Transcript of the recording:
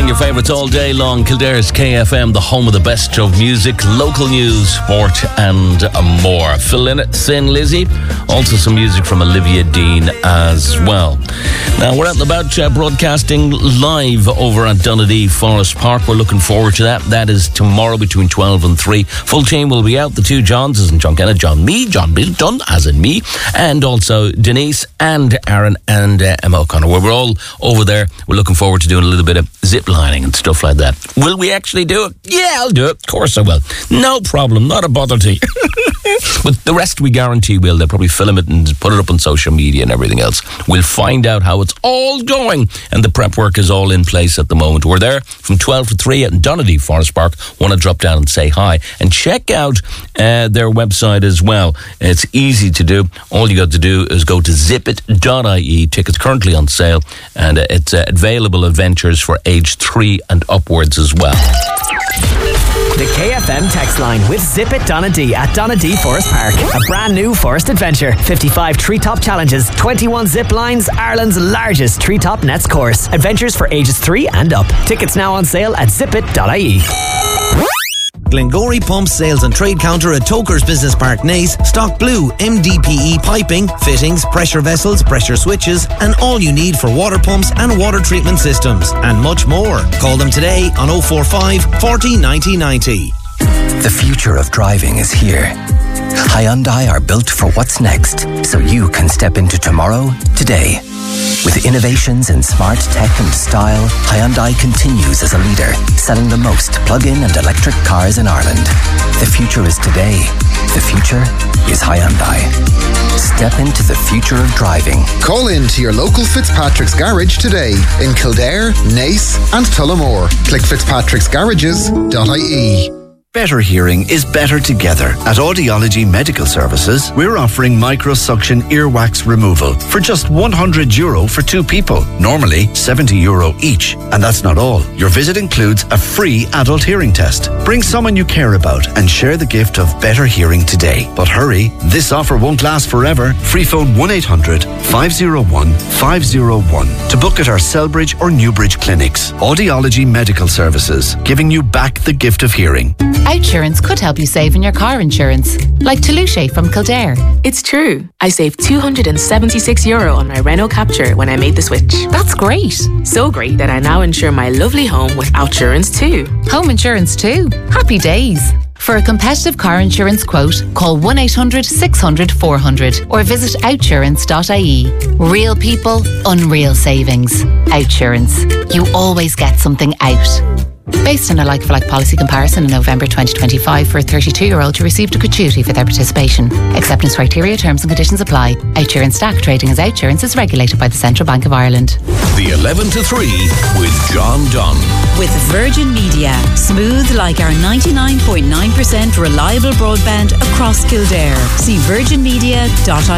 Playing your favourites all day long. Kildare's KFM, the home of the best of music, local news, sport and more. Thin Lizzy, also some music from Olivia Dean as well. Now, we're out and about broadcasting live over at Donadea Forest Park. We're looking forward to that. That is tomorrow between 12 and 3. Full team will be out. The two Johns, as in John Kennett, John Bilton, as in me, and also Denise and Aaron and Emma O'Connor. We're all over there. We're looking forward to doing a little bit of zip lining and stuff like that. Will we actually do it? Yeah, I'll do it. Of course I will. No problem. Not a bother to you. But the rest we guarantee will. They'll probably film it and put it up on social media and everything else. We'll find out how it's all going. And the prep work is all in place at the moment. We're there from 12 to 3 at Donadea Forest Park. Want to drop down and say hi. And check out their website as well. It's easy to do. All you got to do is go to zipit.ie. Tickets currently on sale. And it's available adventures for age 3 and upwards as well. The KFM text line with Zip It Donadea at Donadea Forest Park. A brand new forest adventure. 55 treetop challenges, 21 zip lines, Ireland's largest treetop nets course. Adventures for ages 3 and up. Tickets now on sale at zipit.ie. Glengory Pumps Sales and Trade Counter at Tokers Business Park, Naas stock blue MDPE piping, fittings, pressure vessels, pressure switches and all you need for water pumps and water treatment systems and much more. Call them today on 045 40 90 90. The future of driving is here. Hyundai are built for what's next, so you can step into tomorrow today. With innovations in smart tech and style, Hyundai continues as a leader, selling the most plug-in and electric cars in Ireland. The future is today. The future is Hyundai. Step into the future of driving. Call in to your local Fitzpatrick's Garage today in Kildare, Naas and Tullamore. Click fitzpatricksgarages.ie. Better hearing is better together. At Audiology Medical Services, we're offering microsuction earwax removal for just €100 for 2 people. Normally €70 each. And that's not all. Your visit includes a free adult hearing test. Bring someone you care about and share the gift of better hearing today. But hurry, this offer won't last forever. Free phone 1-800-501-501 to book at our Selbridge or Newbridge clinics. Audiology Medical Services, giving you back the gift of hearing. Outsurance could help you save in your car insurance, like Toulouse from Kildare. It's true. I saved €276 on my Renault Capture when I made the switch. That's great. So great that I now insure my lovely home with Outsurance too. Home insurance too. Happy days. For a competitive car insurance quote, call 1-800-600-400 or visit outsurance.ie. Real people, unreal savings. Outsurance. You always get something out. Based on a like-for-like policy comparison in November 2025 for a 32-year-old who received a gratuity for their participation. Acceptance criteria, terms and conditions apply. Outsurance DAC trading as Outsurance is regulated by the Central Bank of Ireland. The 11 to 3 with John Dunn. With Virgin Media. Smooth like our 99.9% reliable broadband across Kildare. See virginmedia.ie.